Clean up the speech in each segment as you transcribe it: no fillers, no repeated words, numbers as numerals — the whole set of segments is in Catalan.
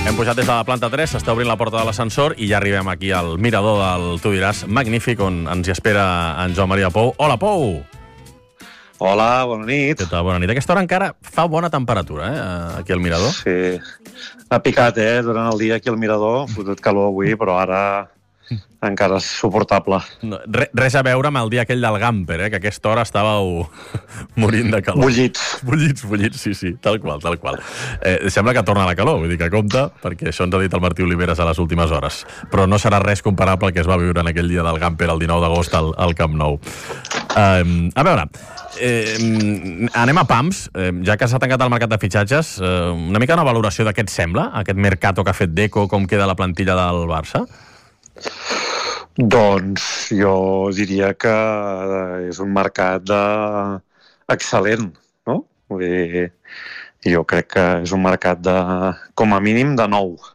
Hem pujat des de la planta 3, s'està obrint la porta de l'ascensor i ja arribem aquí al mirador del Tu diràs magnífic, on ens hi espera en Joan Maria Pou. Hola, Pou! Hola, bona nit. Què tal? Bona nit. Aquesta hora encara fa bona temperatura, aquí al mirador. Sí, ha picat, durant el dia aquí al mirador. Ha fotut calor avui, però ara encara és suportable. No, res a veure amb el dia aquell del Gamper, que a aquesta hora estàveu morint de calor. Bullits, sí, tal qual. Sembla que torna la calor, vull dir que compta, perquè això ens ha dit el Martí Oliveres a les últimes hores. Però no serà res comparable al que es va viure en aquell dia del Gamper, el 19 d'agost, al Camp Nou. A veure, anem a pams, ja que s'ha tancat el mercat de fitxatges, una mica una valoració de què et sembla, aquest mercato que ha fet Deco, com queda la plantilla del Barça? Doncs jo diria que és un mercat excel·lent, no? Vull dir, jo crec que és un mercat com a mínim de 9.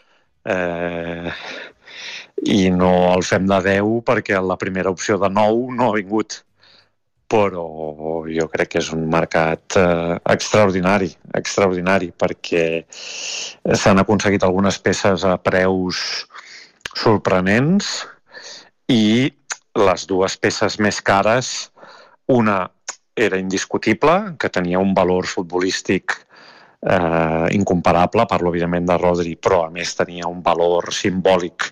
I no el fem de 10 perquè la primera opció de 9 no ha vingut. Però jo crec que és un mercat extraordinari, perquè s'han aconseguit algunes peces a preus sorprenents i les dues peces més cares, una era indiscutible, que tenia un valor futbolístic incomparable, parlo evidentment de Rodri, però a més tenia un valor simbòlic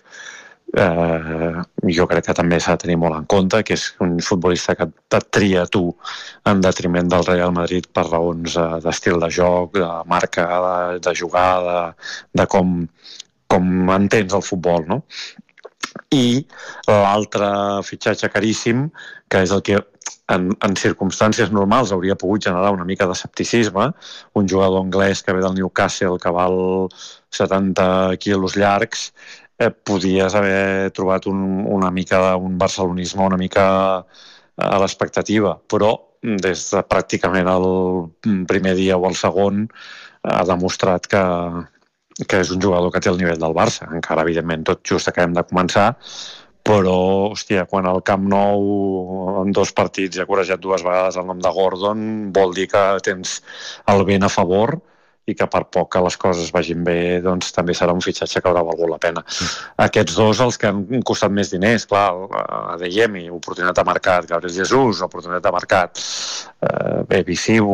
jo crec que també s'ha de tenir molt en compte, que és un futbolista que et tria tu en detriment del Real Madrid per raons d'estil de joc, de marca, de jugar, de com entens el futbol, no? I l'altre fitxatge caríssim, que és el que en circumstàncies normals hauria pogut generar una mica d'escepticisme, un jugador anglès que ve del Newcastle que val 70 quilos llargs, podies haver trobat una mica un barcelonisme una mica a l'expectativa, però des de pràcticament el primer dia o el segon ha demostrat que és un jugador que té el nivell del Barça. Encara, evidentment, tot just acabem de començar, però, hòstia, quan al Camp Nou en 2 partits ha corejat 2 vegades el nom de Gordon, vol dir que tens el vent a favor i que per poc que les coses vagin bé, doncs també serà un fitxatge que haurà valgut la pena. Aquests dos, els que han costat més diners, clar, Adeyemi, oportunitat de mercat, Gabriel Jesus, oportunitat de mercat, Bisibu,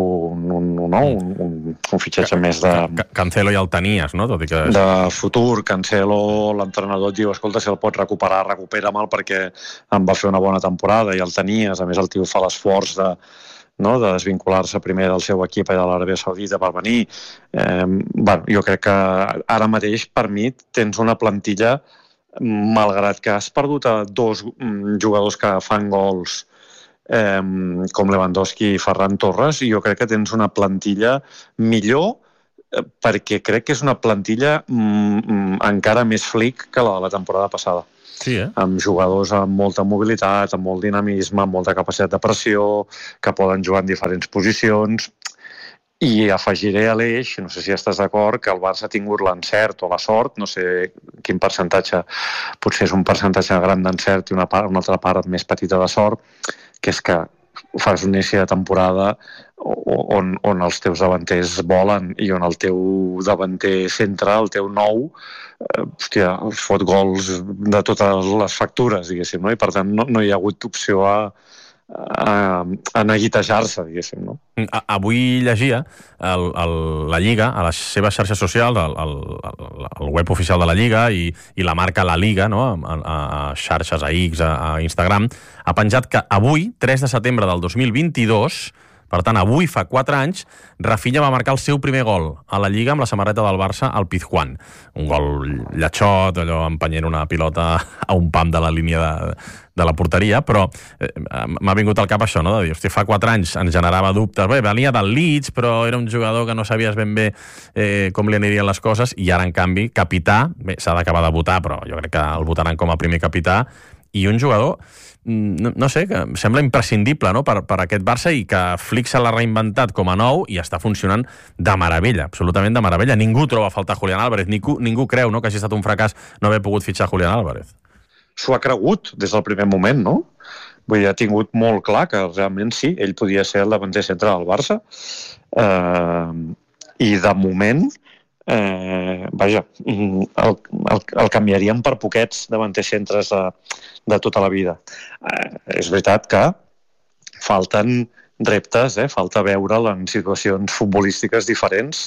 un fitxatge més de... Cancelo ja el tenies, no? Tot i que... De futur, Cancelo, l'entrenador et diu, escolta, si el pots recuperar, recupera-me'l perquè em va fer una bona temporada i el tenies, a més el tio fa l'esforç de desvincular-se primer del seu equip i de l'Aràbia Saudita per venir. Jo crec que ara mateix, per mi, tens una plantilla, malgrat que has perdut a 2 jugadors que fan gols, com Lewandowski i Ferran Torres, i jo crec que tens una plantilla millor, perquè crec que és una plantilla encara més flic que la de la temporada passada. Sí, amb jugadors amb molta mobilitat, amb molt dinamisme, amb molta capacitat de pressió, que poden jugar en diferents posicions, i afegiré a l'eix, no sé si estàs d'acord, que el Barça ha tingut l'encert o la sort, no sé quin percentatge, potser és un percentatge gran d'encert i una altra part més petita de sort, que és que fas un inici de temporada on els teus davanters volen i on el teu davanter centre, el teu nou, fot gols de totes les factures, diguéssim, no? I per tant no hi ha hagut opció a neguitejar-se, diguéssim, no? Avui llegia la Lliga, a les seves xarxes socials, el web oficial de la Lliga i la marca La Liga, no? A xarxes, a X, a Instagram, ha penjat que avui, 3 de setembre del 2022, per tant, avui fa 4 anys, Rafinha va marcar el seu primer gol a la Lliga amb la samarreta del Barça al Pizjuán. Un gol lletxot, allò empenyent una pilota a un pam de la línia de la porteria, però m'ha vingut al cap això, no? De dir, hòstia, fa 4 anys ens generava dubtes. Bé, venia del Leeds, però era un jugador que no sabies ben bé com li anirien les coses, i ara, en canvi, capità, bé, s'ha d'acabar de votar, però jo crec que el votaran com a primer capità, i un jugador no sé, que sembla imprescindible, no?, per aquest Barça, i que Flick se l'ha reinventat com a nou i està funcionant de meravella, absolutament de meravella. Ningú troba a faltar Julián Álvarez, ningú creu, no?, que hagi estat un fracàs no haver pogut fitxar Julián Álvarez. S'ho ha cregut des del primer moment, no? Vull dir, ha tingut molt clar que realment sí, ell podia ser el davanter centre del Barça, i de moment vaja, el canviaríem per poquets davanters centres de tota la vida. És veritat que falten reptes, falta veure'l en situacions futbolístiques diferents,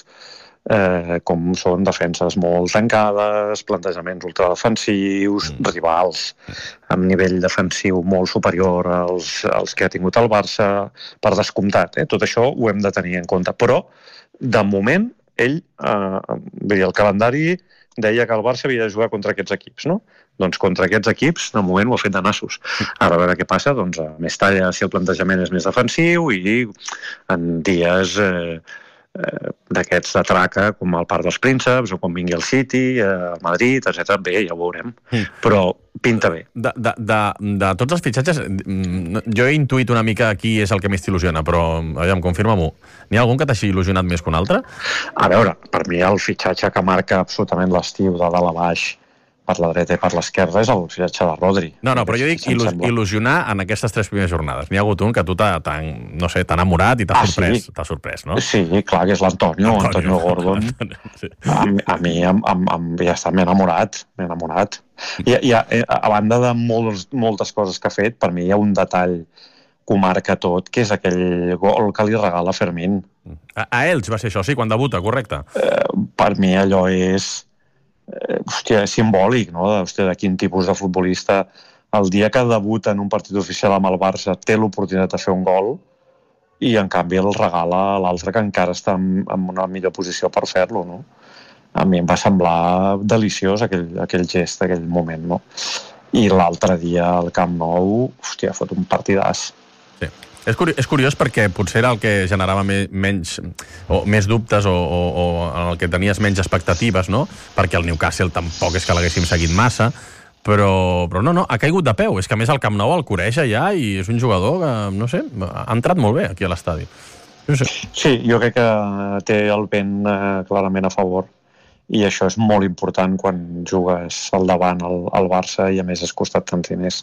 com són defenses molt tancades, plantejaments ultradefensius, rivals amb nivell defensiu molt superior als que ha tingut el Barça, per descomptat. Tot això ho hem de tenir en compte. Però, de moment, ell, el calendari deia que el Barça havia de jugar contra aquests equips, no? Doncs contra aquests equips, de moment ho ha fet de nassos. Ara a veure què passa, doncs a més talla si el plantejament és més defensiu i en dies d'aquests de traca, com el Parc dels Prínceps o com vingui el City, el Madrid, etc. Bé, ja ho veurem. Però pinta bé. De tots els fitxatges, jo he intuït una mica qui és el que més t'il·lusiona, però aviam, confirma-m'ho. N'hi ha algun que t'hagi il·lusionat més que un altre? A veure, per mi el fitxatge que marca absolutament l'estiu de dalt a baix per la dreta i per l'esquerra és el fitxatge de Rodri. No, però jo dic il·lusionar en aquestes 3 primeres jornades. N'hi ha hagut un que tu t'ha enamorat i t'ha sorprès. Sí? T'ha sorprès, no? Sí, clar, que és l'Antonio Gordon. Sí. A mi ja està, m'he enamorat. I a banda de moltes coses que ha fet, per mi hi ha un detall que ho marca tot, que és aquell gol que li regala Fermín. A Elx va ser això, sí, quan debuta, correcte. Per mi allò és simbòlic, no? De quin tipus de futbolista. El dia que debuta en un partit oficial amb el Barça té l'oportunitat de fer un gol i en canvi el regala a l'altre que encara està en una millor posició per fer-lo, no? A mi em va semblar deliciós aquell gest, aquell moment, no? I l'altre dia al Camp Nou, ha fot un partidàs. Sí. És curiós perquè potser era el que generava més dubtes o en el que tenies menys expectatives, no? Perquè el Newcastle tampoc és que l'haguéssim seguit massa, però no, ha caigut de peu. És que a més el Camp Nou el coreja ja i és un jugador que, no sé, ha entrat molt bé aquí a l'estadi. No sé. Sí, jo crec que té el vent clarament a favor i això és molt important quan jugues al davant al Barça i a més has costat tants diners.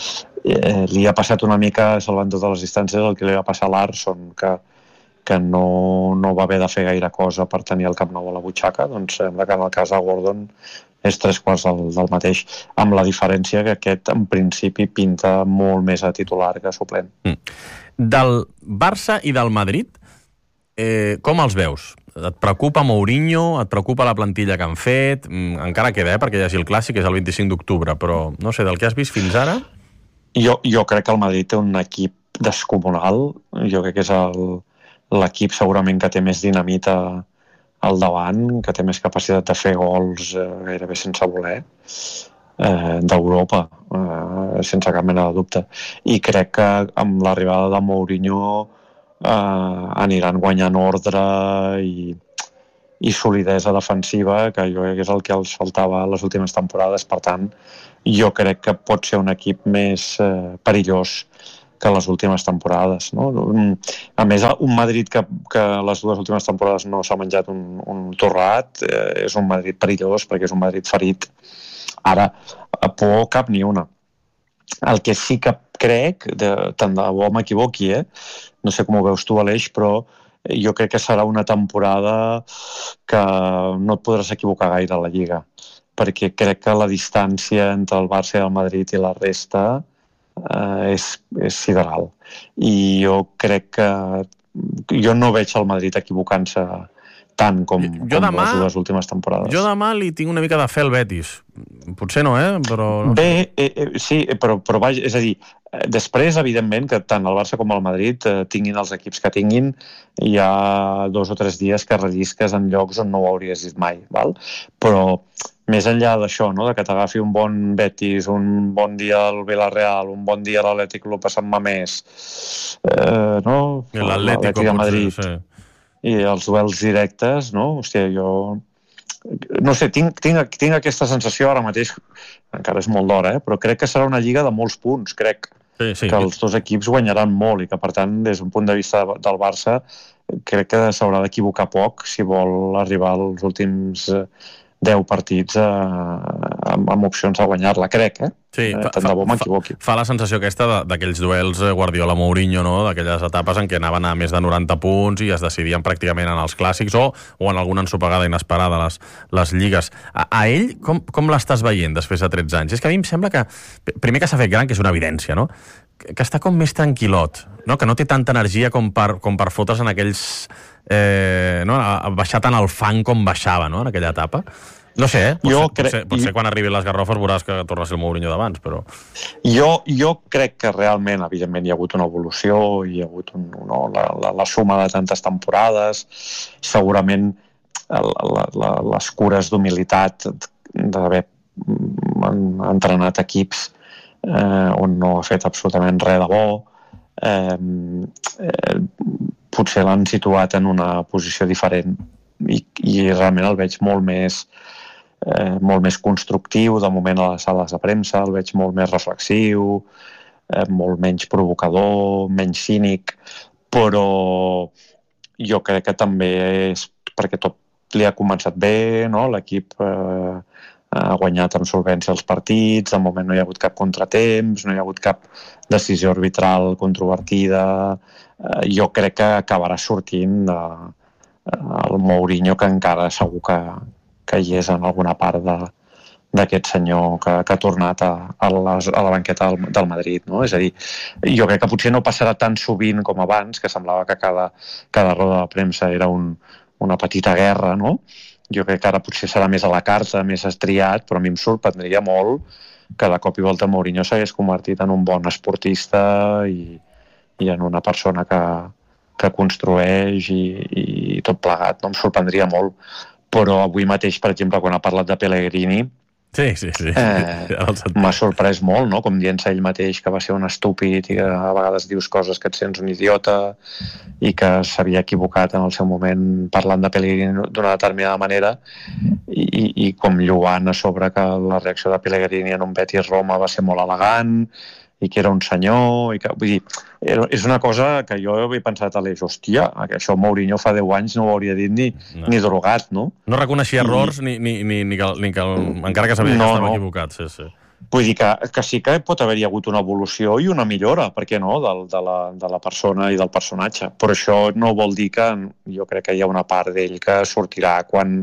Li ha passat una mica, salvant totes les distàncies, el que li va passar a l'Arsson, que no va haver de fer gaire cosa per tenir el Camp Nou a la butxaca. Doncs sembla que en el cas de Gordon és 3/4 del mateix, amb la diferència que aquest en principi pinta molt més a titular que a suplent. Del Barça i del Madrid, com els veus? Et preocupa Mourinho? Et preocupa la plantilla que han fet? Encara queda, perquè hi hagi el clàssic, que és el 25 d'octubre, però no sé, del que has vist fins ara? Jo crec que el Madrid té un equip descomunal. Jo crec que és l'equip segurament que té més dinamita al davant, que té més capacitat de fer gols gairebé sense voler d'Europa, sense cap mena de dubte. I crec que amb l'arribada de Mourinho aniran guanyant ordre i solidesa defensiva, que jo crec que és el que els faltava les últimes temporades. Per tant, jo crec que pot ser un equip més perillós que les últimes temporades, no? A més, un Madrid que les 2 últimes temporades no s'ha menjat un torrat, és un Madrid perillós perquè és un Madrid ferit. Ara, a por cap ni una. El que sí que crec, tant de bo m'equivoqui, no sé com ho veus tu, Aleix, però jo crec que serà una temporada que no et podràs equivocar gaire a la Lliga, perquè crec que la distància entre el Barça i el Madrid i la resta és sideral. I jo crec que jo no veig el Madrid equivocant-se tant com les 2 últimes temporades. Jo demà li tinc una mica de fe al Betis. Potser no, però... Bé, sí, però vaja, és a dir, després, evidentment, que tant el Barça com el Madrid tinguin els equips que tinguin, hi ha 2 o 3 dies que rellisques en llocs on no ho hauries dit mai, val? Però més enllà d'això, no? De que t'agafi un bon Betis, un bon dia al Villarreal, un bon dia a l'Atlètic Club a Sant Mamés, no? L'Atlético de Madrid, sí. I els duels directes, no? Hòstia, jo... No sé, tinc aquesta sensació ara mateix, encara és molt d'hora, però crec que serà una lliga de molts punts, crec. Sí. Que els 2 equips guanyaran molt i que, per tant, des d'un punt de vista del Barça, crec que s'haurà d'equivocar poc si vol arribar als últims 10 partits a amb opcions de guanyar-la, crec, Sí, tant de bo m'equivoqui. Fa la sensació aquesta d'aquells duels Guardiola-Mourinho, no? D'aquelles etapes en què anaven a més de 90 punts i es decidien pràcticament en els clàssics o en alguna ensopegada inesperada les lligues. A ell, com l'estàs veient després de 13 anys? És que a mi em sembla que, primer que s'ha fet gran, que és una evidència, no? Que està com més tranquil·lot, no? Que no té tanta energia com per fotre's en aquells... no? A baixar tant el fang com baixava, no? En aquella etapa. No sé, potser quan arribin les garrofes veuràs que torna a ser el Mourinho d'abans, però... Jo crec que realment, evidentment, hi ha hagut una evolució, hi ha hagut la suma de tantes temporades, segurament les cures d'humilitat d'haver entrenat equips on no ha fet absolutament res de bo, potser l'han situat en una posició diferent i realment el veig molt més constructiu. De moment a les sales de premsa el veig molt més reflexiu, molt menys provocador, menys cínic, però jo crec que també és perquè tot li ha començat bé, no? L'equip ha guanyat amb solvència els partits, de moment no hi ha hagut cap contratemps, no hi ha hagut cap decisió arbitral controvertida. Jo crec que acabarà sortint el Mourinho, que encara segur que hi és en alguna part d'aquest senyor que ha tornat a la banqueta del Madrid, no? És a dir, jo crec que potser no passarà tan sovint com abans, que semblava que cada roda de premsa era una petita guerra, no? Jo crec que ara potser serà més a la carta, més estriat, però a mi em sorprendria molt que de cop i volta Mourinho s'hagués convertit en un bon esportista i en una persona que construeix i tot plegat, no? Em sorprendria molt. Però avui mateix, per exemple, quan ha parlat de Pellegrini, sí. M'ha sorprès molt, no? Com dient-se ell mateix que va ser un estúpid i que a vegades dius coses que et sents un idiota i que s'havia equivocat en el seu moment parlant de Pellegrini d'una determinada manera i com lloant a sobre que la reacció de Pellegrini en un Betis-Roma va ser molt elegant i que era un senyor, i que, vull dir, és una cosa que jo he pensat a l'eix, hòstia, que això Mourinho fa 10 anys no ho hauria dit ni drogat, no? No reconeixia errors ni que encara que sabia que estava equivocat, sí. Vull dir que sí que pot haver-hi hagut una evolució i una millora, per què no, de la persona i del personatge, però això no vol dir que jo crec que hi ha una part d'ell que sortirà quan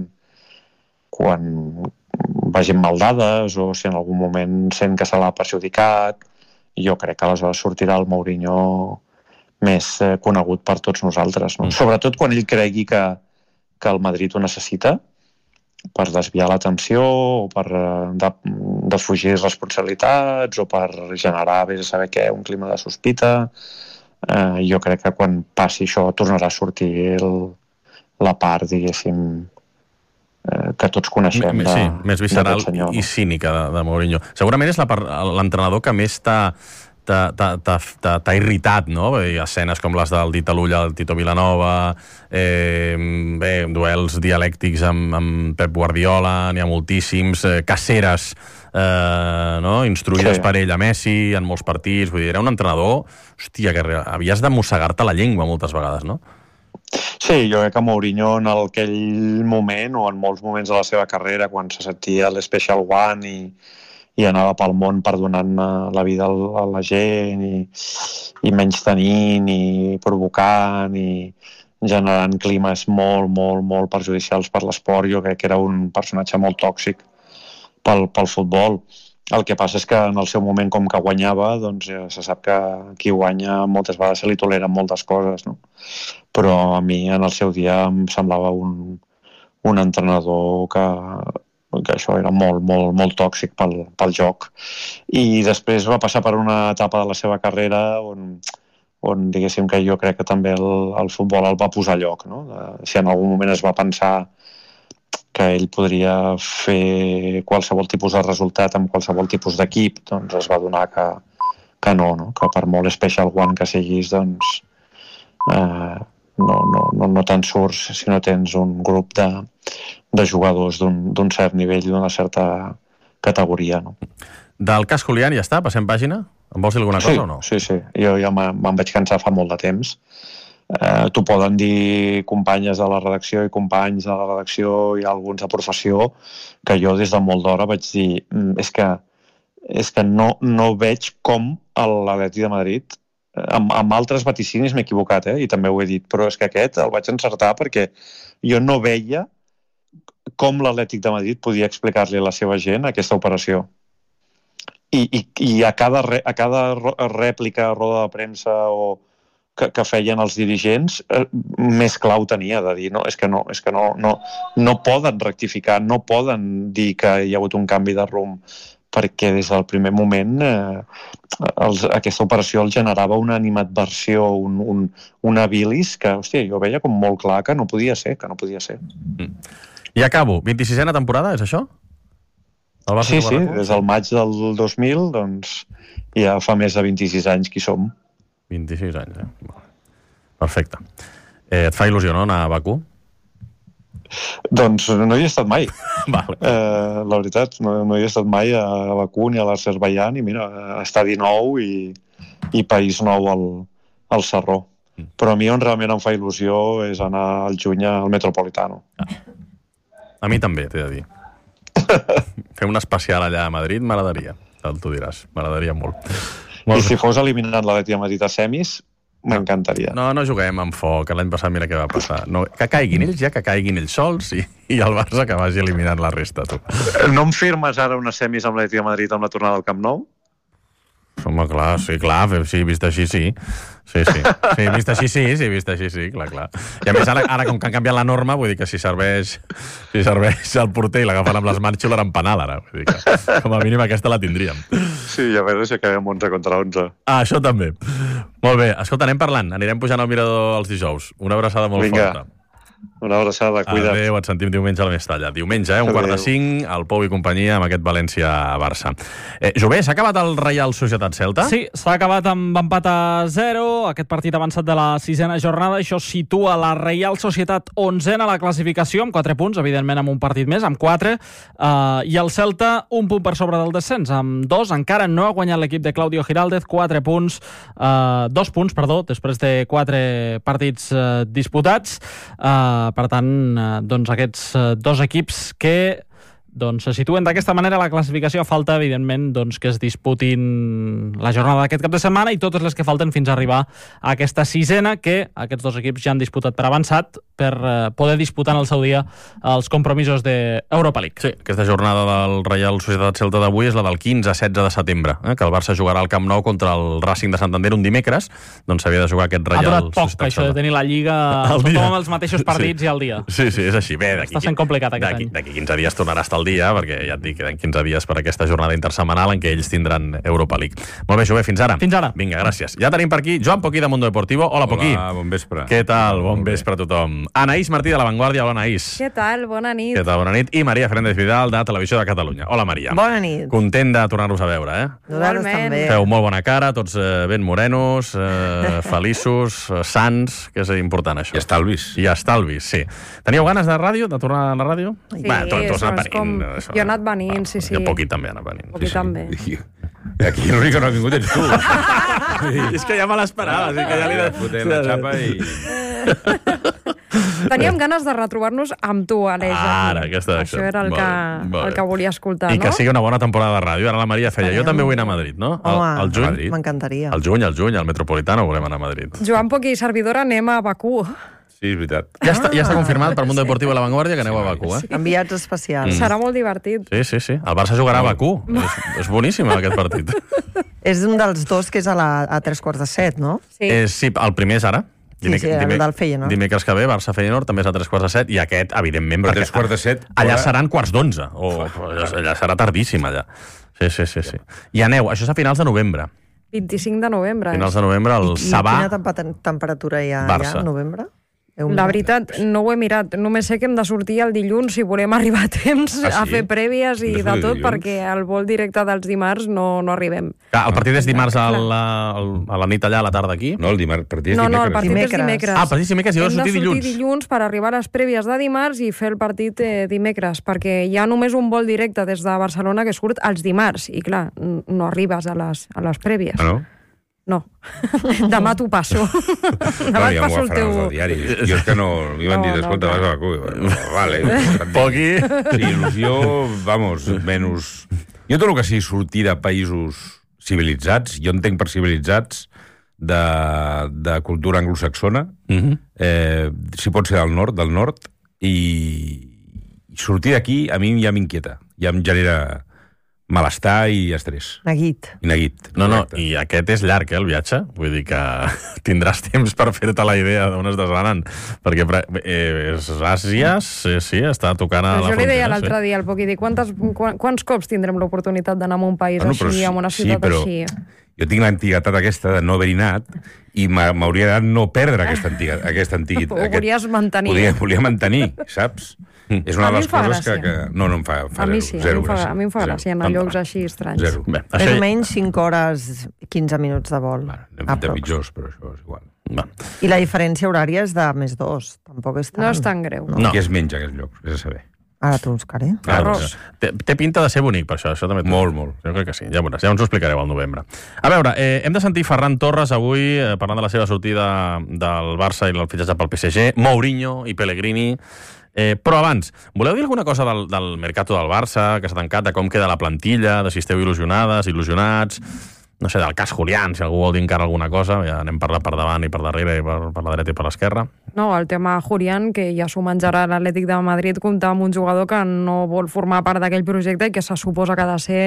vagin mal dades o si en algun moment sent que se l'ha perjudicat. Jo crec que aleshores sortirà el Mourinho més conegut per tots nosaltres, no? Sobretot quan ell cregui que el Madrid ho necessita per desviar l'atenció o per defugir responsabilitats o per generar, vés a saber què, un clima de sospita. Jo crec que quan passi això tornarà a sortir la part, diguéssim, que tots coneixem més visceral i cínica de Mourinho. Segurament és l'entrenador que més t'ha irritat, no? Escenes com les del dit a l'ull al Tito Vilanova, duels dialèctics amb Pep Guardiola, n'hi ha moltíssims, caceres instruïdes per ell a Messi en molts partits. Vull dir, era un entrenador, hòstia, que havies de mossegar-te la llengua moltes vegades, no? Sí, jo crec que Mourinho en aquell moment o en molts moments de la seva carrera, quan se sentia l'Special One i anava pel món perdonant la vida a la gent i menystenint i provocant i generant climes molt, molt, molt perjudicials per l'esport, jo crec que era un personatge molt tòxic pel futbol. El que passa és que en el seu moment, com que guanyava, doncs ja se sap que qui guanya moltes vegades se li toleren moltes coses, no? Però a mi en el seu dia em semblava un entrenador que això era molt, molt, molt tòxic pel joc. I després va passar per una etapa de la seva carrera on diguéssim que jo crec que també el futbol el va posar a lloc, no? Si en algun moment es va pensar que ell podria fer qualsevol tipus de resultat amb qualsevol tipus d'equip, doncs es va donar que no, que per molt Special One que siguis, doncs no te'n surts si no tens un grup de jugadors d'un cert nivell, d'una certa categoria, no? Del cas Julián ja està? Passem pàgina? Em vols dir alguna cosa o no? Sí. Jo ja me'n vaig cansar fa molt de temps. t'ho poden dir companyes de la redacció i companys de la redacció i alguns de professió, que jo des de molt d'hora vaig dir és que no veig com l'Atlètic de Madrid, amb altres vaticinis m'he equivocat, i també ho he dit, però és que aquest el vaig encertar perquè jo no veia com l'Atlètic de Madrid podia explicar-li a la seva gent aquesta operació. I a cada rèplica, roda de premsa que feien els dirigents, més clau tenia de dir, és que no poden rectificar, no poden dir que hi ha hagut un canvi de rumb, perquè des del primer moment aquesta operació el generava una animadversió, una bilis que, hòstia, jo veia com molt clar que no podia ser. I acabo. 26a temporada, és això? Sí, des del maig del 2000, doncs ja fa més de 26 anys que hi som. 26 anys, Perfecte. Et fa il·lusió, no, anar a Bakú? Doncs no hi he estat mai. Vale. La veritat, no hi he estat mai a Bakú ni a l'Azerbaidjan, i mira, estadi nou i país nou al Sarró. Però a mi on realment em fa il·lusió és anar al juny al Metropolitano. A mi també, t'he de dir. Fer un especial allà a Madrid m'agradaria, tu diràs, m'agradaria molt. I si fos eliminant l'Atlètic de Madrid a semis, m'encantaria. No juguem amb foc, l'any passat mira què va passar. Que caiguin ells que caiguin ells sols i el Barça que vagi eliminant la resta, tu. No em firmes ara unes semis amb l'Atlètic de Madrid amb la tornada al Camp Nou? Home, clar, sí, vist així sí. Sí, vist així sí, clar. I a més, ara com que han canviat la norma, vull dir que si serveix el porter i l'agafen amb les mans, xiularan penal, ara. Vull dir que, com a mínim, aquesta la tindríem. Sí, a veure si acabem 11 contra 11. Ah, això també. Molt bé, escolta, anem parlant. Anirem pujant al mirador els dijous. Una abraçada molt forta. Una abraçada, cuida't. Adéu, et sentim diumenge a la Mestalla. Diumenge, 1:45, al Pou i companyia, amb aquest València-Barça. Jové, s'ha acabat el Reial Societat-Celta? Sí, s'ha acabat amb empat a 0. Aquest partit avançat de la 6a jornada. Això situa la Reial Societat 11a a la classificació, amb 4 punts, evidentment amb un partit més, amb 4. I el Celta, un punt per sobre del descens, amb 2. Encara no ha guanyat l'equip de Claudio Giraldez, 4 punts, 2 punts, després de 4 partits disputats. Per tant, doncs aquests dos equips que se situen d'aquesta manera a la classificació. Falta, evidentment, que es disputin la jornada d'aquest cap de setmana i totes les que falten fins a arribar a aquesta 6a, que aquests dos equips ja han disputat per avançat per poder disputar en el seu dia els compromisos d'Europa League. Sí, aquesta jornada del Reial Societat-Celta d'avui és la del 15-16 de setembre, que el Barça jugarà al Camp Nou contra el Racing de Santander un dimecres, doncs s'havia de jugar aquest Reial Societat-Celta. Ha durat poc, això de tenir la Lliga tothom amb els mateixos partits i al dia. Sí, és així. Bé, està sent complicat aquest any. D'aquí 15 dies tornarà a estar al dia, perquè ja et dic, queden 15 dies per aquesta jornada intersetmanal en què ells tindran Europa League. Molt bé, Jové, fins ara. Fins ara. Vinga, gràcies. Ja tenim per aquí Joan Poquí de Mundo Deportivo. Hola, Poquí. Hola, bon vespre. Què tal? Bon vespre a tothom. Anaïs Martí de La Vanguardia. Hola, Anaïs. Què tal? Bona nit. Què tal? Bona nit. I Maria Fernández Vidal de Televisió de Catalunya. Hola, Maria. Bona nit. Content de tornar-nos a veure, Nosaltres també. Feu molt bona cara, tots ben morenos, feliços, sants, que és important, això. I estalvis, sí. Teníeu ganes de ràdio, de tornar a la ràdio? Sí, tots això anat és com... venint. Jo he anat venint, sí. Jo Poquí també ha anat venint. Poquí també. Aquí l'únic que no ha vingut ets tu. És que ja me l'esperava. Que ja li he fotent la xapa i... Teníem ganes de retrobar-nos amb tu, Aleix. Ara, aquesta Això era el que volia escoltar, I que sigui una bona temporada de ràdio. Ara la Maria feia, jo també vull anar a Madrid, no? Al juny. M'encantaria. Al juny, al Metropolitano volem anar a Madrid. Joan Poquí i servidora anem a Bakú. Sí, és veritat. Ja està confirmat per Mundo Deportivo i La Vanguardia que aneu a Bakú, Enviats especials. Serà molt divertit. Sí. El Barça jugarà a Bakú. És boníssim, aquest partit. És un dels dos que és a 7:45, no? Sí, el primer és ara. Sí, el del Feyenoord. Dimecres que ve, Barça-Feyenoord, també és a 7:45, i aquest, evidentment... Però 7:45... Allà seran 11:15, allà serà tardíssim, allà. Sí. I aneu, això és a finals de novembre. 25 de novembre. Finals de novembre, el Sabà... I quina temperatura hi ha allà, a novembre? La veritat, no ho he mirat. Només sé que hem de sortir el dilluns si volem arribar a temps a fer prèvies i de tot, perquè al vol directe dels dimarts no arribem. El partit és dimarts a la nit allà, a la tarda aquí? No, el partit és dimecres. No, el partit és dimecres. El partit és dimecres i heu de sortir dilluns. Hem de sortir dilluns per arribar a les prèvies de dimarts i fer el partit dimecres, perquè hi ha només un vol directe des de Barcelona que surt els dimarts, i clar, no arribes a les prèvies. No? No. Demà t'ho passo. Demà et passo el teu... diari. Jo és que no... Mi m'han dit, escolta, vas a la Cuba. Vale. Poqui. Sí, il·lusió, vamos, menys... Jo tot el que sigui sortir de països civilitzats, jo entenc per civilitzats de cultura anglosaxona, si pot ser del nord, i sortir d'aquí a mi ja m'inquieta, ja em genera malestar i estrès. Neguit. I neguit. No, i aquest és llarg, el viatge. Vull dir que tindràs temps per fer-te la idea d'on es desgranen. Perquè és Àsia, sí, està tocant a la frontera. Jo li deia l'altre dia al Poqui, quants cops tindrem l'oportunitat d'anar a un país així, a una ciutat així? Jo tinc l'antiguitat aquesta de no haver-hi anat i m'hauria de no perdre aquesta antiguitat. Ho volies mantenir. Volia mantenir, saps? És una de les coses que... No em fa a mi sí, zero. A mi em fa gràcia anar a llocs així estranys. Zero. Més o menys 5 hores, 15 minuts de vol. Anem de mitjors, però això és igual. I la diferència horària és de més 2. Tampoc és tant... No és tan greu. No. Què es menja aquests llocs? Vés a saber. Ara t'ho buscaré. Arròs. Té pinta de ser bonic, per això també. Molt. Jo crec que sí, ja ens ho explicareu al novembre. A veure, hem de sentir Ferran Torres avui parlant de la seva sortida del Barça i el fitxatge pel PSG, Mourinho i Pellegrini. Però abans, voleu dir alguna cosa del mercato del Barça, que s'ha tancat, de com queda la plantilla, de si esteu il·lusionades, il·lusionats, no sé, del cas Julián, si algú vol dir encara alguna cosa, ja anem parlant per davant i per darrere, i per la dreta i per l'esquerra. No, el tema Julián, que ja s'ho menjarà l'Atlètic de Madrid, comptar amb un jugador que no vol formar part d'aquell projecte i que se suposa que ha de ser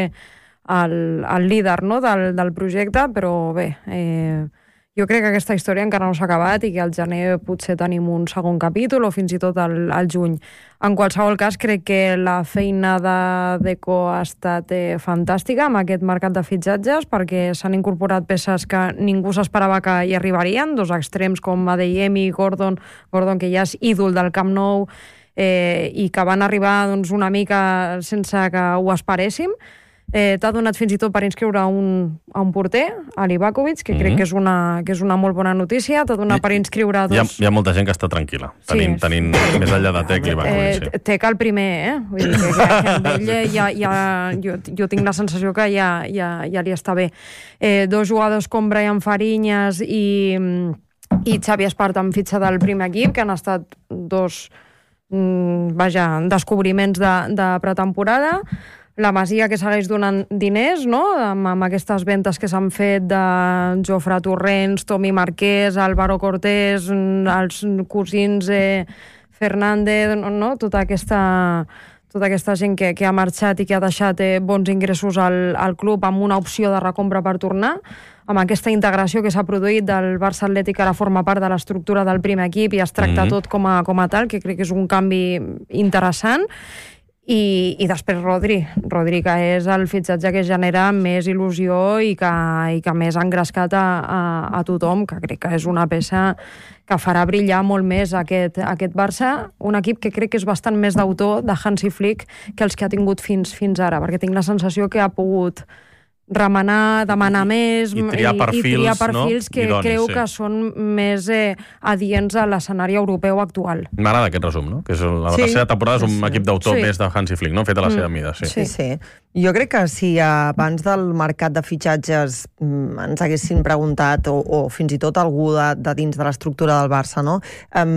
el líder, no, del projecte, però bé... Jo crec que aquesta història encara no s'ha acabat i que al gener potser tenim un segon capítol o fins i tot al juny. En qualsevol cas, crec que la feina de Deco ha estat fantàstica amb aquest mercat de fitxatges perquè s'han incorporat peces que ningú s'esperava que hi arribarien, dos extrems com Adeyemi i Gordon, que ja és ídol del Camp Nou i que van arribar doncs, una mica sense que ho esperéssim. T'ha donat fins i tot per inscriure un porter, Ali Bakovic, que crec que és una molt bona notícia. T'ha donat per inscriure dos... Hi ha molta gent que està tranquil·la, tenint més enllà de Tec i Bakovic. Tec el primer, Vull dir que amb ell jo tinc la sensació que ja li està bé. Dos jugadors com Brian Fariñas i Xavi Espart en fitxa del primer equip, que han estat dos descobriments de pretemporada. La Masia, que segueix donant diners, no?, amb aquestes ventes que s'han fet de Jofre Torrents, Tomi Marquès, Álvaro Cortés, els cosins Fernández, no?, tota aquesta gent que ha marxat i que ha deixat bons ingressos al club amb una opció de recompra per tornar, amb aquesta integració que s'ha produït del Barça Atlètic, que ara forma part de l'estructura del primer equip i es tracta tot com a tal, que crec que és un canvi interessant. I després Rodri, que és el fitxatge que genera més il·lusió i que més ha engrescat a tothom, que crec que és una peça que farà brillar molt més aquest Barça, un equip que crec que és bastant més d'autor de Hansi Flick que els que ha tingut fins ara, perquè tinc la sensació que ha pogut remenar, demanar més i triar perfils, que creu que són més adients a l'escenari europeu actual. M'agrada aquest resum, no? Que és la tercera temporada és un equip d'autor més de Hansi Flick, no? Fet a la seva mida, Sí. Jo crec que si abans del mercat de fitxatges ens haguessin preguntat, o fins i tot algú de dins de l'estructura del Barça, no?